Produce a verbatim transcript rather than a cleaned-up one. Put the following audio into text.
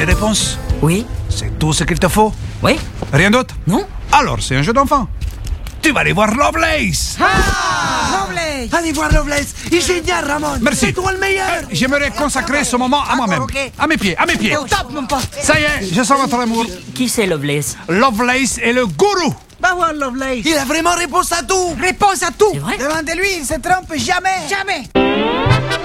les réponses? Oui. C'est tout ce qu'il te faut? Oui. Rien d'autre? Non. Alors, c'est un jeu d'enfant. Tu vas aller voir Lovelace. Ah, Lovelace. Allez voir Lovelace. Il est génial, Ramon. Merci. C'est toi le meilleur. Euh, J'aimerais consacrer ce moment à moi-même. ok. À mes pieds, à mes pieds. Au top, mon pote. Ça y est, je sens votre amour. Qui c'est Lovelace? Lovelace est le gourou. Va voir Lovelace. Il a vraiment réponse à tout. Réponse à tout. C'est vrai? Demandez-lui, il se trompe jamais. Jamais.